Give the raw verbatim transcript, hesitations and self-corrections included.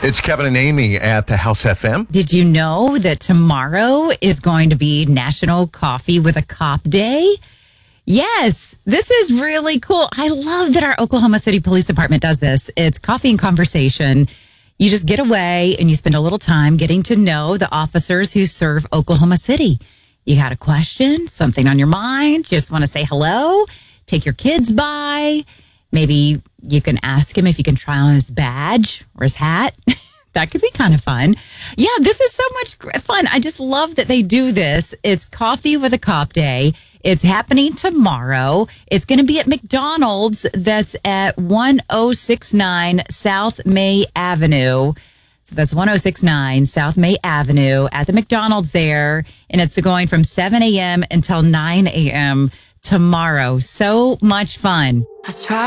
It's Kevin and Amy at the House F M. Did you know that tomorrow is going to be National Coffee with a Cop Day? Yes, this is really cool. I love that our Oklahoma City Police Department does this. It's coffee and conversation. You just get away and you spend a little time getting to know the officers who serve Oklahoma City. You got a question, something on your mind, just want to say hello, take your kids by. Maybe you can ask him if you can try on his badge or his hat. That could be kind of fun. Yeah, this is so much fun. I just love that they do this. It's Coffee with a Cop Day. It's happening tomorrow. It's going to be at McDonald's. That's at one oh six nine South May Avenue. So that's one oh six nine South May Avenue at the McDonald's there. And it's going from seven a.m. until nine a.m. tomorrow. So much fun. I try.